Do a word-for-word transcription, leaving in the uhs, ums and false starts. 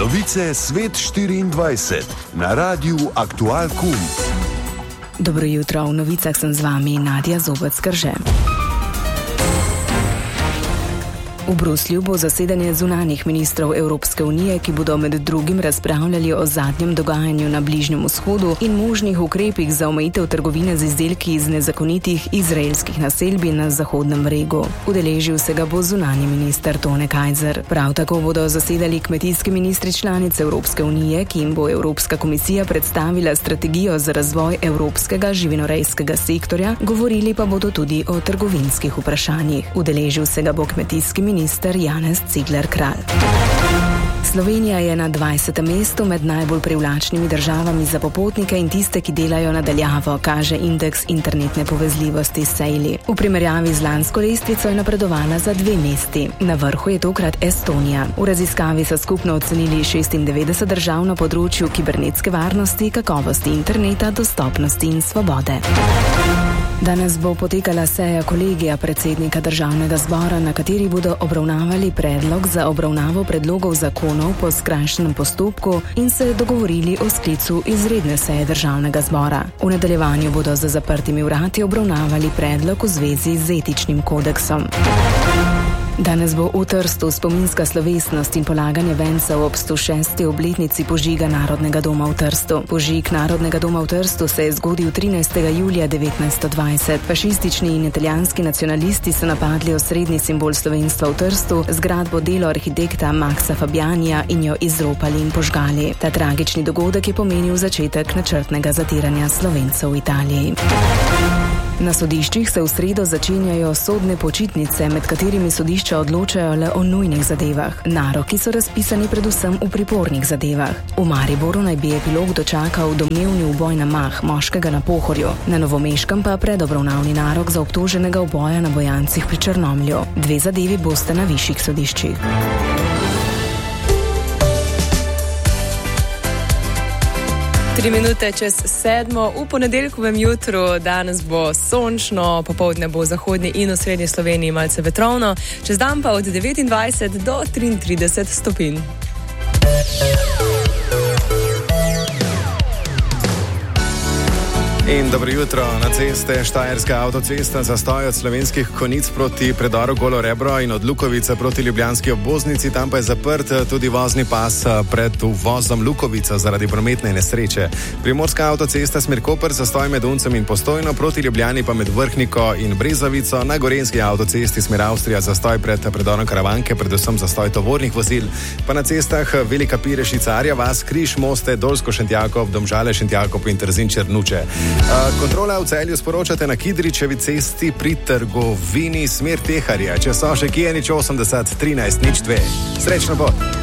Novice Svet štiriindvajset na Radiu Aktual Kum. Dobro jutro, v novicah sem z vami Nadja Zobec-Krže. V Bruslju bo zasedanje zunanjih ministrov Evropske unije, ki bodo med drugim razpravljali o zadnjem dogajanju na Bližnjem vzhodu in možnih ukrepih za omejitev trgovine z izdelki iz nezakonitih izraelskih naselbin na Zahodnem bregu. Udeležil se ga bo zunanji minister Tone Kajzer. Prav tako bodo zasedali kmetijski ministri članic Evropske unije, ki jim bo Evropska komisija predstavila strategijo za razvoj evropskega živinorejskega sektorja, govorili pa bodo tudi o trgovinskih vprašanjih. Udeležil se ga bo kmetijski minister minister Janez Cigler Kralj. Slovenija je na dvajsetem mestu med najbolj privlačnimi državami za popotnike in tiste, ki delajo na daljavo, kaže indeks internetne povezljivosti Saily. V primerjavi z lansko lestvico je napredovala za dve mesti. Na vrhu je tokrat Estonija. V raziskavi so skupno ocenili šestindevetdeset držav na področju kibernetske varnosti, kakovosti interneta, dostopnosti in svobode. Danes bo potekala seja kolegija predsednika državnega zbora, na kateri bodo obravnavali predlog za obravnavo predlogov zakonov po skrajšanem postopku in se dogovorili o sklicu izredne seje državnega zbora. V nadaljevanju bodo za zaprtimi vrati obravnavali predlog v zvezi z etičnim kodeksom. Danes bo v Trstu spominska slovesnost in polaganje vencev ob sto šesti obletnici požiga Narodnega doma v Trstu. Požig Narodnega doma v Trstu se je zgodil trinajstega julija devetnajststo dvajset. Fašistični in italijanski nacionalisti so napadli osrednji simbol slovenstva v Trstu, zgradbo delo arhitekta Maxa Fabianija, in jo izropali in požgali. Ta tragični dogodek je pomenil začetek načrtnega zatiranja Slovencev v Italiji. Na sodiščih se v sredo začenjajo sodne počitnice, med katerimi sodišča odločajo le o nujnih zadevah. Naroki so razpisani predvsem v pripornih zadevah. V Mariboru naj bi epilog dočakal domnevni uboj na mah moškega na Pohorju, na Novomeškem pa predobravnavni narok za obtoženega uboja na Bojancih pri Črnomlju. Dve zadevi boste na višjih sodiščih. Tri minute čez sedmo v ponedeljkovem jutru. Danes bo sončno, popoldne bo v zahodni in v srednji Sloveniji malce vetrovno, čez dan pa od devetindvajset do triintrideset stopinj. In dobro jutro. Na ceste Štajerska avtocesta zastoj od Slovenskih Konjic proti predoru Golo Rebro in od Lukovice proti ljubljanski obvoznici. Tam pa je zaprt tudi vozni pas pred uvozom Lukovica zaradi prometne nesreče. Primorska avtocesta smer Koper zastoj med Uncem in Postojno, proti Ljubljani pa med Vrhniko in Brezovico. Na gorenjski avtocesti smer Avstrija zastoj pred predorom Karavanke, predvsem zastoj tovornih vozil. Pa na cestah Velika Pirešica, Arja vas, Križ, Moste, Dolsko Šentjakov, Domžale Šentjakov in Trzin Črnuče. Kontrola v Celju sporočate na Kidričevi cesti pri trgovini smer Teharja. Če so še kje, nič osemdeset trinajst nič dve. Srečno bo!